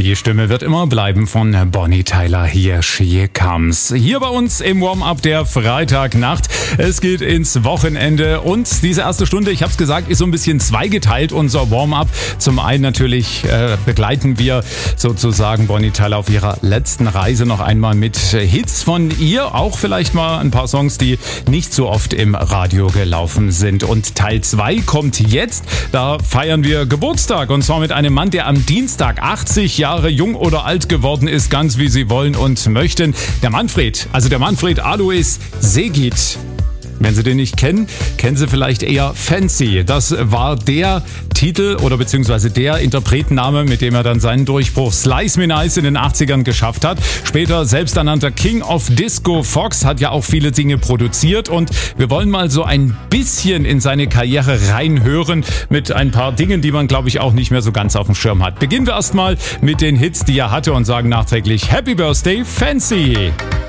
Die Stimme wird immer bleiben von Bonnie Tyler. Here she comes. Hier bei uns im Warm-Up der Freitagnacht. Es geht ins Wochenende und diese erste Stunde, ich habe es gesagt, ist so ein bisschen zweigeteilt, unser Warm-Up. Zum einen natürlich begleiten wir sozusagen Bonnie Tyler auf ihrer letzten Reise noch einmal mit Hits von ihr. Auch vielleicht mal ein paar Songs, die nicht so oft im Radio gelaufen sind. Und Teil 2 kommt jetzt. Da feiern wir Geburtstag und zwar mit einem Mann, der am Dienstag 80 Jahre jung oder alt geworden ist, ganz wie Sie wollen und möchten. Der Manfred Alois Segit. Wenn Sie den nicht kennen, kennen Sie vielleicht eher Fancy. Das war der Titel oder beziehungsweise der Interpretenname, mit dem er dann seinen Durchbruch Slice Me Nice in den 80ern geschafft hat. Später selbsternannter King of Disco Fox, hat ja auch viele Dinge produziert und wir wollen mal so ein bisschen in seine Karriere reinhören mit ein paar Dingen, die man, glaube ich, auch nicht mehr so ganz auf dem Schirm hat. Beginnen wir erstmal mit den Hits, die er hatte und sagen nachträglich Happy Birthday Fancy!